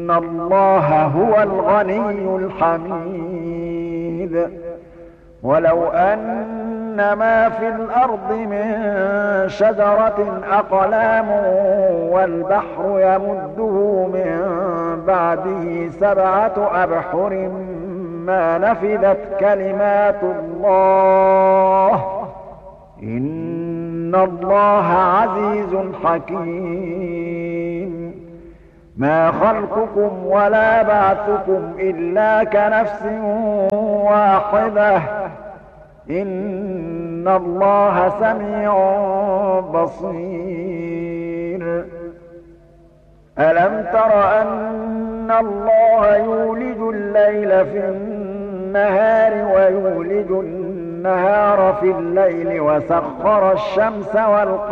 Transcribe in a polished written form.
إن الله هو الغني الحميد. ولو أن ما في الأرض من شجرة أقلام والبحر يمده من بعده 7 أبحر ما نفدت كلمات الله إن الله عزيز حكيم. ما خلقكم ولا بعثكم إلا كنفس واحدة إن الله سميع بصير. ألم تر أن الله يولج الليل في النهار ويولج النهار في الليل وسخر الشمس والقمر